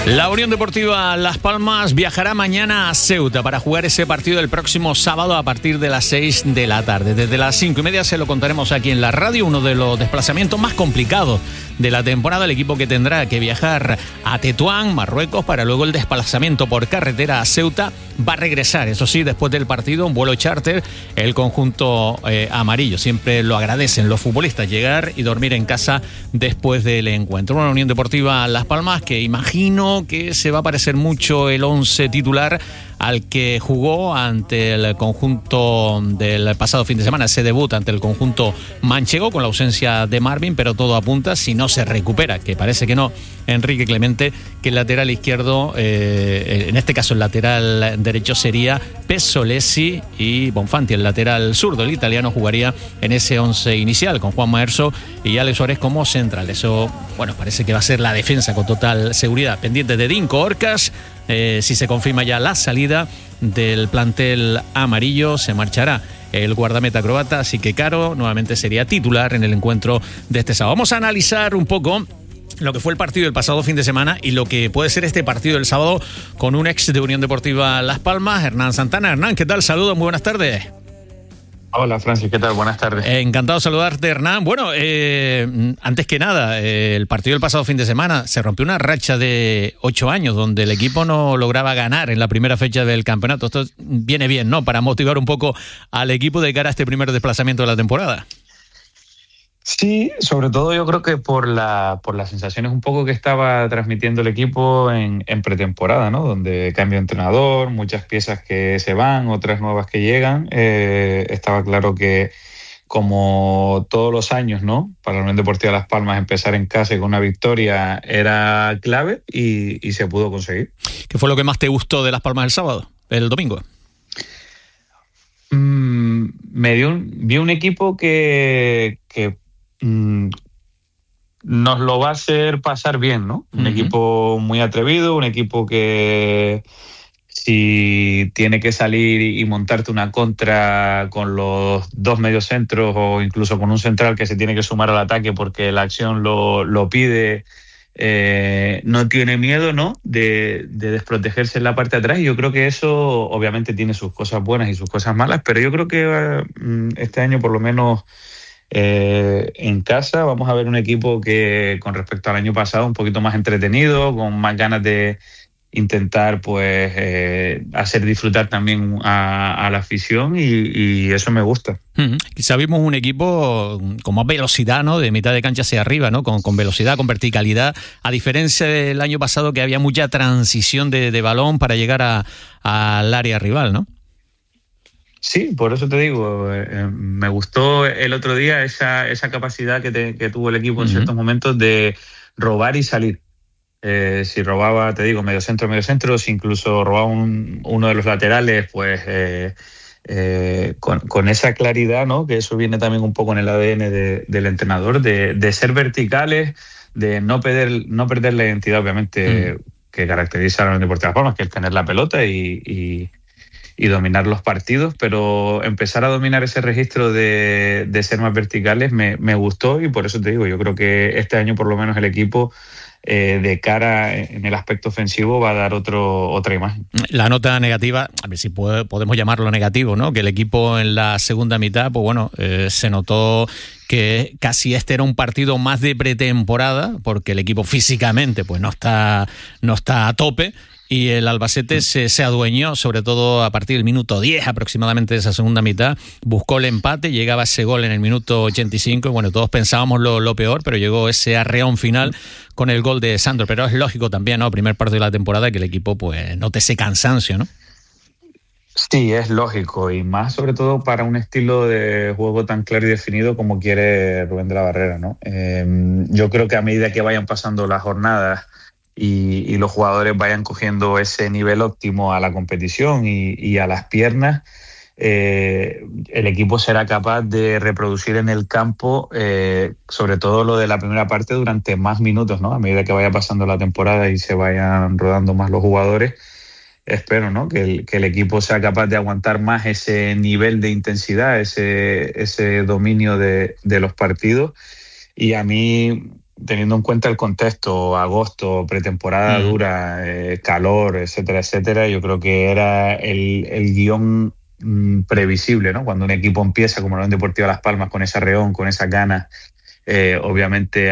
La Unión Deportiva Las Palmas viajará mañana a Ceuta para jugar ese partido el próximo sábado a partir de las 6 de la tarde. Desde las 5:30 se lo contaremos aquí en la radio, uno de los desplazamientos más complicados de la temporada. El equipo que tendrá que viajar a Tetuán, Marruecos, para luego el desplazamiento por carretera a Ceuta. Va a regresar, eso sí, después del partido, un vuelo charter, el conjunto amarillo. Siempre lo agradecen los futbolistas, llegar y dormir en casa después del encuentro. Una Unión Deportiva Las Palmas que imagino que se va a parecer mucho el 11 titular al que jugó ante el conjunto del pasado fin de semana, ese debut ante el conjunto manchego, con la ausencia de Marvin, pero todo apunta, si no se recupera, que parece que no, Enrique Clemente, que el lateral izquierdo, en este caso el lateral derecho sería Pesolesi, y Bonfanti, el lateral zurdo, el italiano, jugaría en ese 11 inicial, con Juan Maerso y Alex Suárez como central. Eso, bueno, parece que va a ser la defensa con total seguridad. Pendiente de Dinko Orcas. Si se confirma ya la salida del plantel amarillo, se marchará el guardameta croata, así que Caro nuevamente sería titular en el encuentro de este sábado. Vamos a analizar un poco lo que fue el partido del pasado fin de semana y lo que puede ser este partido del sábado con un ex de Unión Deportiva Las Palmas, Hernán Santana. Hernán, ¿qué tal? Saludos, muy buenas tardes. Hola, Francis, ¿qué tal? Buenas tardes. Encantado de saludarte, Hernán. Bueno, antes que nada, el partido del pasado fin de semana se rompió una racha de 8 años donde el equipo no lograba ganar en la primera fecha del campeonato. Esto viene bien, ¿no?, para motivar un poco al equipo de cara a este primer desplazamiento de la temporada. Sí, sobre todo yo creo que por las sensaciones un poco que estaba transmitiendo el equipo en pretemporada, ¿no? Donde cambia de entrenador, muchas piezas que se van, otras nuevas que llegan. Estaba claro que, como todos los años, ¿no?, para la Unión Deportiva Las Palmas, empezar en casa y con una victoria era clave y se pudo conseguir. ¿Qué fue lo que más te gustó de Las Palmas el domingo? Vi un equipo que nos lo va a hacer pasar bien, ¿no? Un equipo muy atrevido, un equipo que, si tiene que salir y montarte una contra con los dos mediocentros o incluso con un central que se tiene que sumar al ataque porque la acción lo pide, no tiene miedo, ¿no?, de desprotegerse en la parte de atrás. Y yo creo que eso obviamente tiene sus cosas buenas y sus cosas malas, pero yo creo que este año, por lo menos en casa, vamos a ver un equipo que, con respecto al año pasado, un poquito más entretenido, con más ganas de intentar hacer disfrutar también a la afición, y eso me gusta. Quizá vimos un equipo con más velocidad, ¿no?, de mitad de cancha hacia arriba, ¿no?, con velocidad, con verticalidad, a diferencia del año pasado, que había mucha transición de balón para llegar al área rival, ¿no? Sí, por eso te digo, me gustó el otro día esa capacidad que tuvo el equipo en ciertos momentos de robar y salir. Si robaba, te digo, medio centro, si incluso robaba uno de los laterales, pues con esa claridad, ¿no?, que eso viene también un poco en el ADN del entrenador, de ser verticales, de no perder la identidad, obviamente, que caracteriza a la Unión Deportiva Las Palmas, que es tener la pelota y dominar los partidos, pero empezar a dominar ese registro de ser más verticales me gustó, y por eso te digo, yo creo que este año por lo menos el equipo, de cara en el aspecto ofensivo, va a dar otra imagen. La nota negativa, a ver si podemos llamarlo negativo, ¿no?, que el equipo en la segunda mitad, pues bueno, se notó que casi este era un partido más de pretemporada, porque el equipo físicamente pues no está a tope. Y el Albacete se adueñó, sobre todo a partir del minuto 10 aproximadamente de esa segunda mitad. Buscó el empate, llegaba ese gol en el minuto 85. Y bueno, todos pensábamos lo peor, pero llegó ese arreón final con el gol de Sandro. Pero es lógico también, ¿no?, primer partido de la temporada, que el equipo pues note ese cansancio, ¿no? Sí, es lógico, y más sobre todo para un estilo de juego tan claro y definido como quiere Rubén de la Barrera, ¿no? Yo creo que a medida que vayan pasando las jornadas y los jugadores vayan cogiendo ese nivel óptimo a la competición y a las piernas, el equipo será capaz de reproducir en el campo, sobre todo lo de la primera parte, durante más minutos, ¿no? A medida que vaya pasando la temporada y se vayan rodando más los jugadores, espero, ¿no?, que el equipo sea capaz de aguantar más ese nivel de intensidad, ese dominio de los partidos. Y a mí, teniendo en cuenta el contexto, agosto, pretemporada dura, calor, etcétera, etcétera, yo creo que era el guión previsible, ¿no? Cuando un equipo empieza, como la Unión Deportiva Las Palmas, con esa reón, con esas ganas, obviamente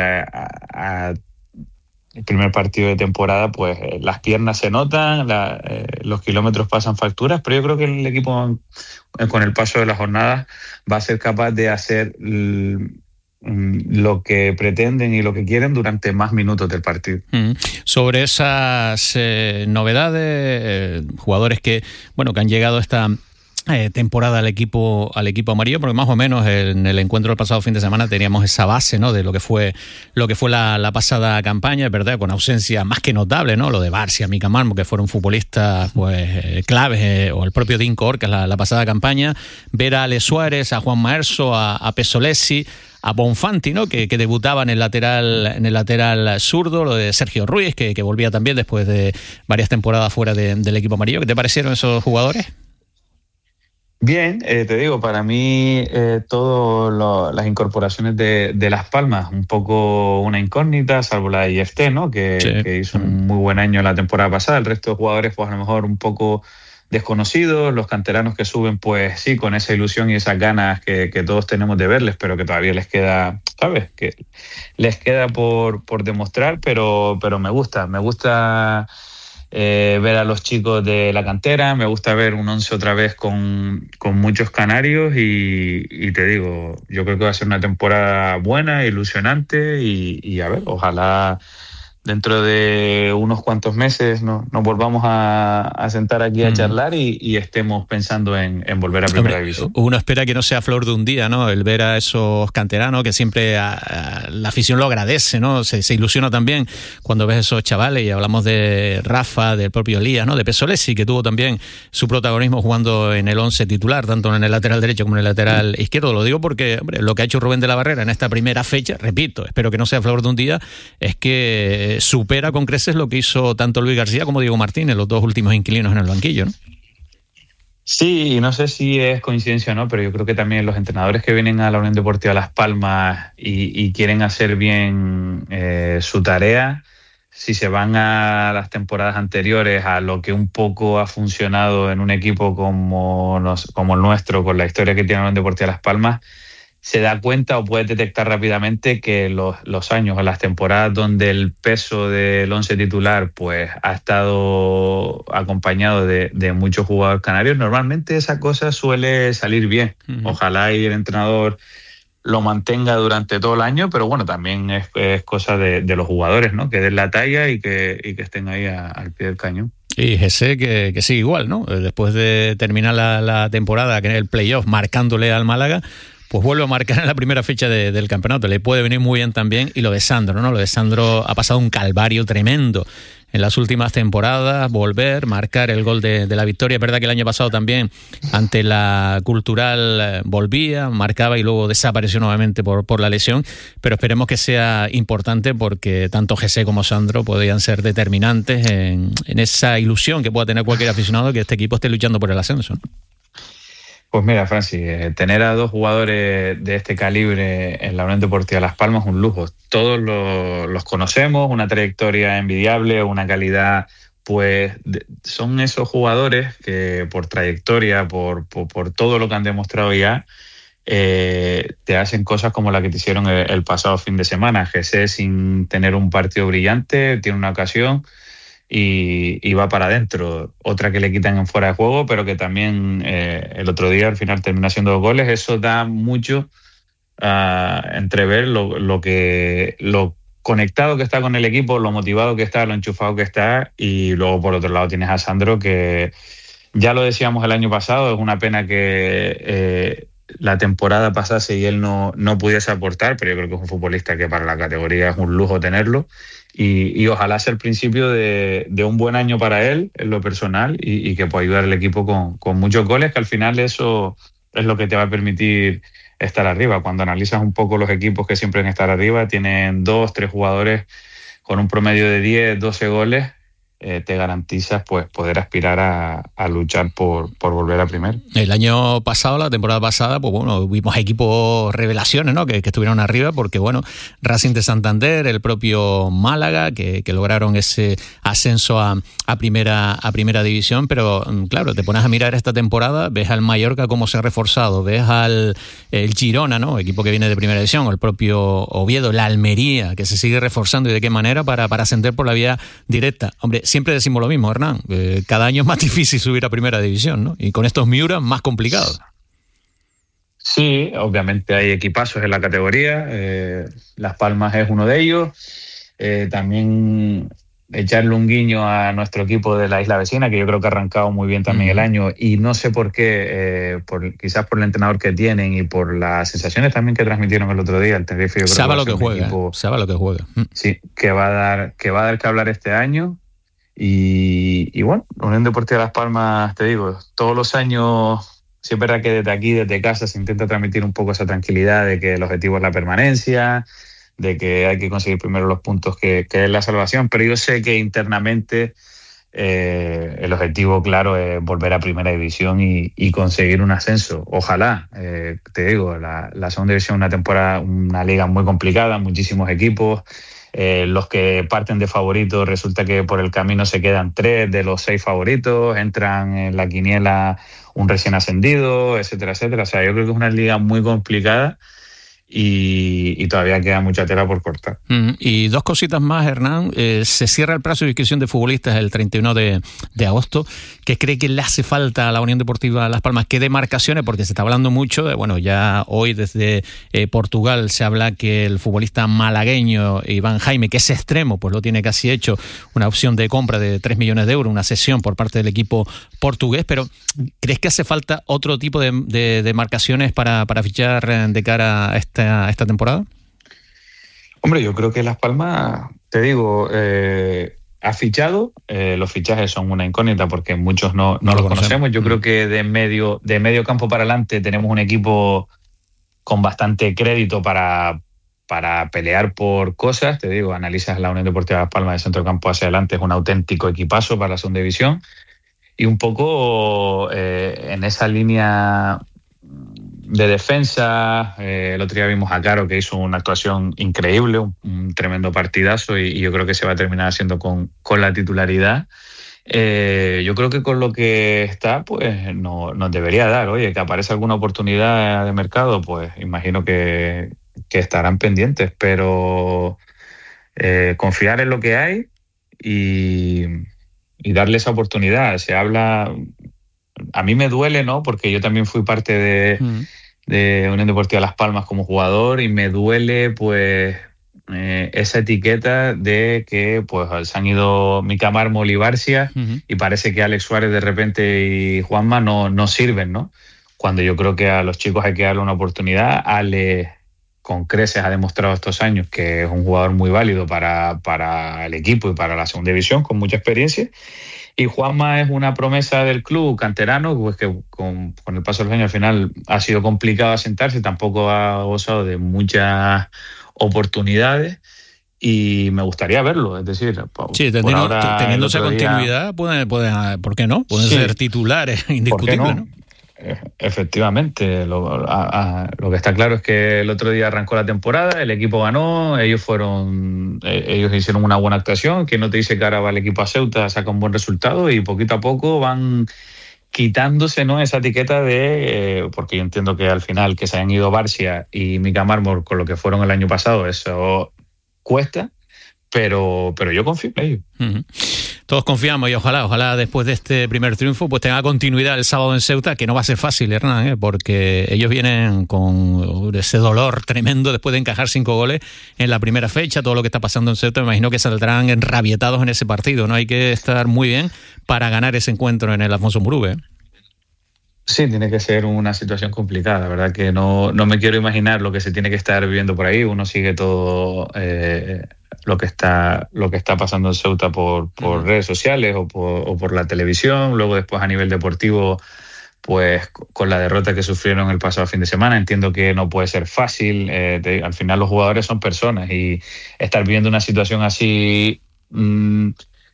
el primer partido de temporada, pues las piernas se notan, los kilómetros pasan facturas, pero yo creo que el equipo con el paso de las jornadas va a ser capaz de hacer lo que pretenden y lo que quieren durante más minutos del partido. Sobre esas novedades, jugadores que han llegado esta temporada al equipo amarillo, porque más o menos en el encuentro del pasado fin de semana teníamos esa base, ¿no?, de lo que fue la pasada campaña, es verdad, con ausencia más que notable, ¿no?, lo de Barcia, Mika Marmo, que fueron futbolistas pues claves, o el propio Dinko Orcas la pasada campaña, ver a Ale Suárez, a Juan Maerso, a Pesolesi, a Bonfanti, ¿no?, que debutaba en el lateral zurdo, lo de Sergio Ruiz, que volvía también después de varias temporadas fuera del equipo amarillo. ¿Qué te parecieron esos jugadores? Bien, te digo, para mí todas las incorporaciones de Las Palmas, un poco una incógnita, salvo la de IFT, ¿no?, que hizo un muy buen año la temporada pasada. El resto de jugadores, pues a lo mejor un poco desconocidos. Los canteranos que suben, pues sí, con esa ilusión y esas ganas que todos tenemos de verles, pero que todavía les queda, ¿sabes?, que les queda por demostrar, pero me gusta ver a los chicos de la cantera, me gusta ver un once otra vez con muchos canarios y te digo, yo creo que va a ser una temporada buena, ilusionante y a ver, ojalá dentro de unos cuantos meses nos volvamos a sentar aquí a charlar y estemos pensando en volver a Primera División. Uno espera que no sea flor de un día, ¿no?, el ver a esos canteranos, que siempre la afición lo agradece, ¿no?, se ilusiona también cuando ves esos chavales, y hablamos de Rafa, del propio Elías, ¿no?, de Pesolesi, que tuvo también su protagonismo jugando en el 11 titular, tanto en el lateral derecho como en el lateral izquierdo. Lo digo porque, hombre, lo que ha hecho Rubén de la Barrera en esta primera fecha, repito, espero que no sea flor de un día, es que supera con creces lo que hizo tanto Luis García como Diego Martínez, los dos últimos inquilinos en el banquillo, ¿no? Sí, no sé si es coincidencia o no, pero yo creo que también los entrenadores que vienen a la Unión Deportiva Las Palmas y quieren hacer bien su tarea, si se van a las temporadas anteriores, a lo que un poco ha funcionado en un equipo como el nuestro, con la historia que tiene la Unión Deportiva Las Palmas, se da cuenta o puede detectar rápidamente que los años o las temporadas donde el peso del once titular pues ha estado acompañado de muchos jugadores canarios, normalmente esa cosa suele salir bien. Ojalá y el entrenador lo mantenga durante todo el año, pero bueno, también es cosa de los jugadores, ¿no?, que den la talla y que estén ahí al pie del cañón. Y Jesse que sigue igual, ¿no? Después de terminar la temporada, que en el playoff, marcándole al Málaga, pues vuelve a marcar en la primera fecha del campeonato. Le puede venir muy bien también. Y lo de Sandro, ¿no? Lo de Sandro ha pasado un calvario tremendo en las últimas temporadas, marcar el gol de la victoria. Es verdad que el año pasado también ante la Cultural volvía, marcaba y luego desapareció nuevamente por la lesión, pero esperemos que sea importante, porque tanto Jesse como Sandro podrían ser determinantes en esa ilusión que pueda tener cualquier aficionado, que este equipo esté luchando por el ascenso, ¿no? Pues mira, Francis, tener a dos jugadores de este calibre en la Unión Deportiva Las Palmas es un lujo. Todos los conocemos, una trayectoria envidiable, una calidad, pues son esos jugadores que por trayectoria, por todo lo que han demostrado ya, te hacen cosas como la que te hicieron el pasado fin de semana. Jesús, sin tener un partido brillante, tiene una ocasión y va para adentro. Otra que le quitan en fuera de juego, pero que también el otro día al final termina haciendo 2 goles. Eso da mucho a entrever lo conectado que está con el equipo, lo motivado que está, lo enchufado que está. Y luego por otro lado tienes a Sandro, que ya lo decíamos el año pasado, es una pena que la temporada pasase y él no pudiese aportar, pero yo creo que es un futbolista que para la categoría es un lujo tenerlo. Y ojalá sea el principio de un buen año para él en lo personal y que pueda ayudar al equipo con muchos goles, que al final eso es lo que te va a permitir estar arriba. Cuando analizas un poco los equipos que siempre han estar arriba, tienen 2, 3 jugadores con un promedio de 10, 12 goles te garantizas pues poder aspirar a luchar por volver a primera. El año pasado, la temporada pasada, pues bueno, vimos equipos revelaciones, ¿no? que estuvieron arriba, porque bueno, Racing de Santander, el propio Málaga, que lograron ese ascenso a primera división, pero claro, te pones a mirar esta temporada, ves al Mallorca cómo se ha reforzado, ves al el Girona, ¿no? Equipo que viene de primera división, o el propio Oviedo, la Almería, que se sigue reforzando, y de qué manera para ascender por la vía directa. Hombre, siempre decimos lo mismo, Hernán, cada año es más difícil subir a primera división, ¿no? Y con estos Miura más complicado. Sí, obviamente hay equipazos en la categoría, Las Palmas es uno de ellos, también echarle un guiño a nuestro equipo de la isla vecina, que yo creo que ha arrancado muy bien también el año, y no sé por qué, quizás por el entrenador que tienen y por las sensaciones también que transmitieron el otro día, el Tenerife. Sabe lo que juega, sabe lo que juega. Sí, que va a dar que hablar este año. Y bueno, la Unión Deportiva Las Palmas, te digo, todos los años, sí es verdad que desde aquí, desde casa, se intenta transmitir un poco esa tranquilidad de que el objetivo es la permanencia, de que hay que conseguir primero los puntos que es la salvación, pero yo sé que internamente el objetivo, claro, es volver a primera división y conseguir un ascenso. Ojalá, te digo, la segunda división es una liga muy complicada, muchísimos equipos. Los que parten de favoritos, resulta que por el camino se quedan 3 de los 6 favoritos, entran en la quiniela un recién ascendido, etcétera, etcétera. O sea, yo creo que es una liga muy complicada y todavía queda mucha tela por cortar. Y dos cositas más, Hernán. Se cierra el plazo de inscripción de futbolistas el 31 de agosto. ¿Qué cree que le hace falta a la Unión Deportiva Las Palmas? ¿Qué demarcaciones? Porque se está hablando mucho de, bueno, ya hoy desde Portugal se habla que el futbolista malagueño Iván Jaime, que es extremo, pues lo tiene casi hecho, una opción de compra de 3 millones de euros, una cesión por parte del equipo portugués. Pero ¿crees que hace falta otro tipo de demarcaciones para fichar de cara a esta temporada? Hombre, yo creo que Las Palmas, te digo, ha fichado. Los fichajes son una incógnita porque muchos no lo conocemos. Yo creo que de medio campo para adelante tenemos un equipo con bastante crédito para pelear por cosas. Te digo, analizas la Unión Deportiva Las Palmas de centro campo hacia adelante, es un auténtico equipazo para la segunda división. Y un poco en esa línea de defensa, el otro día vimos a Caro, que hizo una actuación increíble, un tremendo partidazo, y yo creo que se va a terminar haciendo con la titularidad. Yo creo que con lo que está, pues nos debería dar. Oye, que aparece alguna oportunidad de mercado, pues imagino que estarán pendientes, pero confiar en lo que hay y darle esa oportunidad. Se habla... A mí me duele, ¿no? Porque yo también fui parte de Unión Deportiva Las Palmas como jugador, y me duele, pues, esa etiqueta de que pues se han ido Mica Mármol y Barcia, y parece que Alex Suárez de repente y Juanma no sirven, ¿no? Cuando yo creo que a los chicos hay que darle una oportunidad. Ale, con creces, ha demostrado estos años que es un jugador muy válido para el equipo y para la segunda división, con mucha experiencia. Y Juanma es una promesa del club, canterano, pues que con el paso de los años al final ha sido complicado asentarse, tampoco ha gozado de muchas oportunidades, y me gustaría verlo. Es decir, sí, teniendo esa continuidad, pueden, ¿por qué no? Pueden ser titulares indiscutibles, ¿no? Efectivamente, lo que está claro es que el otro día arrancó la temporada, el equipo ganó, ellos hicieron una buena actuación. Quien no te dice que ahora va el equipo a Ceuta, saca un buen resultado, y poquito a poco van quitándose, ¿no?, esa etiqueta de porque yo entiendo que al final que se hayan ido Barcia y Mica Mármol con lo que fueron el año pasado, eso cuesta, pero yo confío en ellos. Todos confiamos, y ojalá después de este primer triunfo pues tenga continuidad el sábado en Ceuta, que no va a ser fácil, Hernán, porque ellos vienen con ese dolor tremendo después de encajar 5 goles en la primera fecha. Todo lo que está pasando en Ceuta, me imagino que saldrán enrabietados en ese partido, ¿no? Hay que estar muy bien para ganar ese encuentro en el Alfonso Murube. Sí, tiene que ser una situación complicada. La verdad que no me quiero imaginar lo que se tiene que estar viviendo por ahí. Uno sigue todo lo que está pasando en Ceuta por redes sociales o por la televisión. Luego después a nivel deportivo, pues con la derrota que sufrieron el pasado fin de semana, entiendo que no puede ser fácil. Al final los jugadores son personas, y estar viviendo una situación así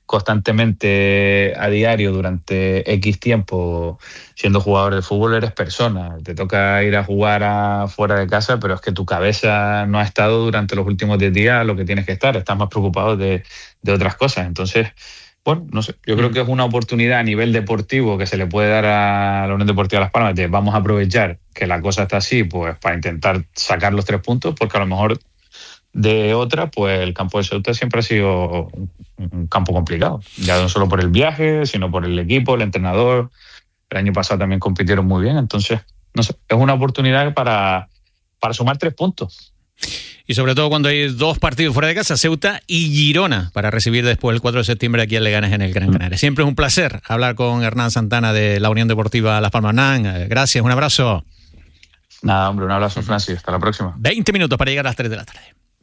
constantemente a diario durante X tiempo siendo jugador de fútbol, eres persona. Te toca ir a jugar fuera de casa, pero es que tu cabeza no ha estado durante los últimos 10 días lo que tienes que estar. Estás más preocupado de otras cosas. Entonces, bueno, no sé, yo creo que es una oportunidad a nivel deportivo que se le puede dar a la Unión Deportiva Las Palmas de vamos a aprovechar que la cosa está así, pues para intentar sacar los 3 puntos, porque a lo mejor de otra, pues el campo de Ceuta siempre ha sido un campo complicado, ya no solo por el viaje, sino por el equipo, el entrenador. El año pasado también compitieron muy bien, entonces, no sé, es una oportunidad para sumar 3 puntos. Y sobre todo cuando hay 2 partidos fuera de casa, Ceuta y Girona, para recibir después el 4 de septiembre aquí al Leganés en el Gran Canaria. Siempre es un placer hablar con Hernán Santana de la Unión Deportiva Las Palmas. Hernán, gracias, un abrazo. Nada, hombre, un abrazo, Francis. Hasta la próxima. 20 minutos para llegar a las 3 de la tarde.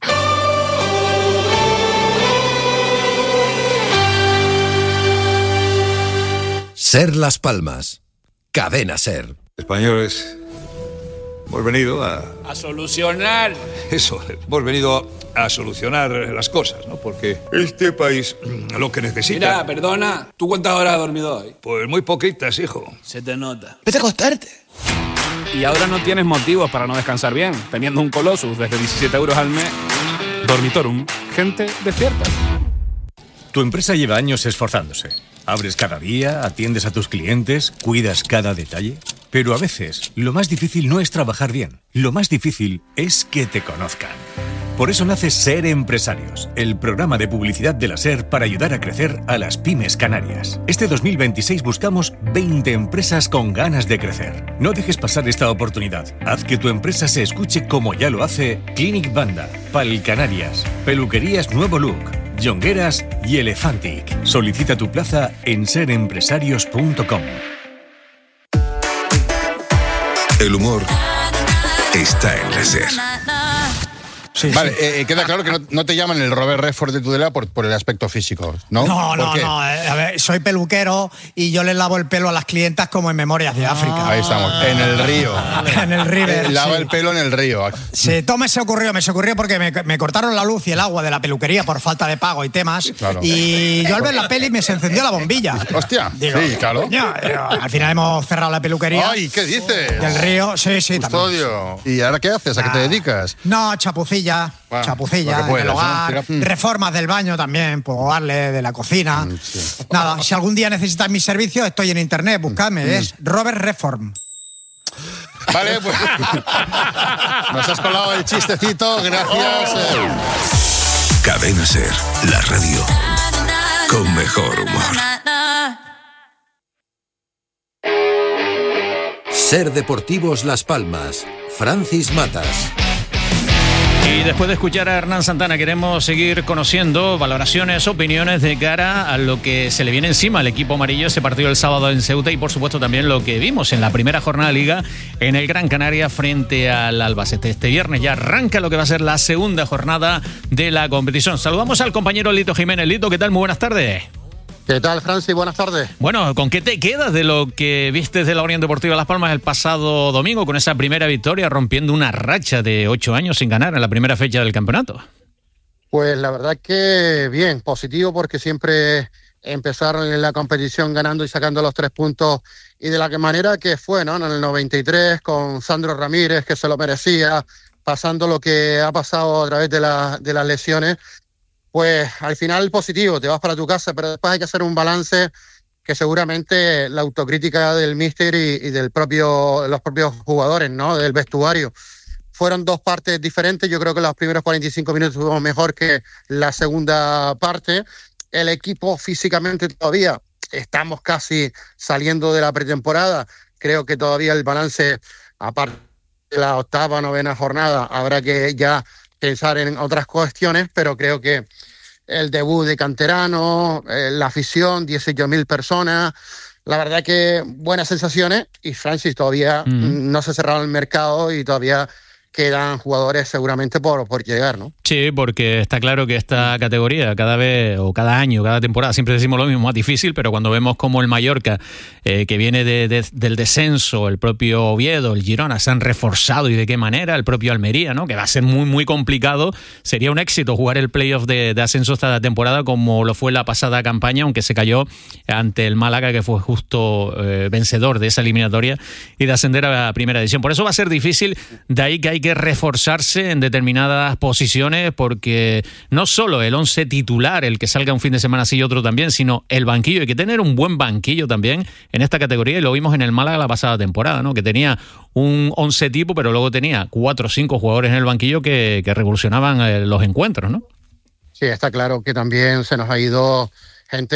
Ser Las Palmas. Cadena Ser. Españoles, hemos venido a solucionar. Eso, hemos venido a solucionar las cosas, ¿no? Porque este país lo que necesita... Mira, perdona, ¿tú cuántas horas has dormido hoy? Pues muy poquitas, hijo. Se te nota. Vete a acostarte. Y ahora no tienes motivos para no descansar bien, teniendo un Colossus desde 17 euros al mes. Dormitorum, gente despierta. Tu empresa lleva años esforzándose. Abres cada día, atiendes a tus clientes, cuidas cada detalle. Pero a veces, lo más difícil no es trabajar bien. Lo más difícil es que te conozcan. Por eso nace Ser Empresarios, el programa de publicidad de la SER para ayudar a crecer a las pymes canarias. Este 2026 buscamos 20 empresas con ganas de crecer. No dejes pasar esta oportunidad. Haz que tu empresa se escuche como ya lo hace Clinic Banda, Pal Canarias, Peluquerías Nuevo Look, Jongueras y Elefantic. Solicita tu plaza en serempresarios.com. El humor está en la SER. Sí, vale, sí. Queda claro que no te llaman el Robert Redford de Tudela por el aspecto físico, ¿no? No. A ver, soy peluquero y yo les lavo el pelo a las clientas como en Memorias de África. Ahí estamos, en el río. En el River. Lava el pelo en el río. Sí, todo me se ocurrió porque me cortaron la luz y el agua de la peluquería por falta de pago y temas. Claro. Y yo al ver la peli me se encendió la bombilla. Hostia, digo, sí, claro. Al final hemos cerrado la peluquería. Ay, ¿qué dices? Del río, sí, Custodio. ¿Y ahora qué haces? ¿A qué te dedicas? No, chapucilla, en el hogar, reformas del baño también, puedo darle de la cocina. Sí. Nada, si algún día necesitas mis servicios, estoy en internet, buscadme, es Robert Reform. Vale, pues nos has colado el chistecito, gracias. Cadena Ser, la radio con mejor humor. Ser Deportivos Las Palmas, Francis Matas. Y después de escuchar a Hernán Santana, queremos seguir conociendo valoraciones, opiniones de cara a lo que se le viene encima al equipo amarillo, ese partido el sábado en Ceuta y por supuesto también lo que vimos en la primera jornada de Liga en el Gran Canaria frente al Albacete. Este viernes ya arranca lo que va a ser la segunda jornada de la competición. Saludamos al compañero Lito Jiménez. Lito, ¿qué tal? Muy buenas tardes. ¿Qué tal, Francis? Buenas tardes. Bueno, ¿con qué te quedas de lo que viste de la Unión Deportiva Las Palmas el pasado domingo con esa primera victoria, rompiendo una racha de 8 años sin ganar en la primera fecha del campeonato? Pues la verdad que bien, positivo, porque siempre empezaron en la competición ganando y sacando los 3 puntos y de la manera que fue, ¿no? En el 93 con Sandro Ramírez, que se lo merecía, pasando lo que ha pasado a través de las lesiones. Pues al final positivo, te vas para tu casa, pero después hay que hacer un balance que seguramente la autocrítica del míster y los propios jugadores, ¿no? Del vestuario. Fueron 2 partes diferentes, yo creo que los primeros 45 minutos estuvo mejor que la segunda parte. El equipo físicamente todavía, estamos casi saliendo de la pretemporada, creo que todavía el balance, aparte de la 8ª, 9ª jornada, habrá que ya pensar en otras cuestiones, pero creo que el debut de canterano, la afición, 18.000 personas, la verdad que buenas sensaciones y Francis todavía no se ha cerrado el mercado y todavía quedan jugadores seguramente por llegar, ¿no? Sí, porque está claro que esta categoría cada vez o cada año, cada temporada, siempre decimos lo mismo, más difícil, pero cuando vemos como el Mallorca, que viene del descenso, el propio Oviedo, el Girona, se han reforzado y de qué manera, el propio Almería, ¿no? Que va a ser muy, muy complicado. Sería un éxito jugar el playoff de ascenso esta temporada como lo fue la pasada campaña, aunque se cayó ante el Málaga, que fue justo vencedor de esa eliminatoria y de ascender a la primera división. Por eso va a ser difícil, de ahí que hay que reforzarse en determinadas posiciones, porque no solo el 11 titular, el que salga un fin de semana sí y otro también, sino el banquillo. Hay que tener un buen banquillo también en esta categoría, y lo vimos en el Málaga la pasada temporada, ¿no? Que tenía un 11 tipo, pero luego tenía 4 o 5 jugadores en el banquillo que revolucionaban los encuentros, ¿no? Sí, está claro que también se nos ha ido gente